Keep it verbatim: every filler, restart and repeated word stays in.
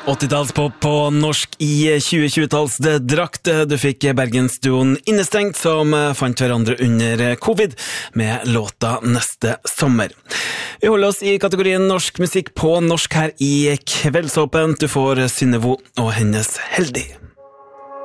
åttitallspop på norsk i tjue-tjue-tallsdrakt. Du fikk Bergensduoen Innestengt, som fant hverandre under covid med låta Neste sommer. Vi holder oss i kategorien norsk musikk på norsk her i Kveldsåpent. Du får Synnevo og hennes Heldig.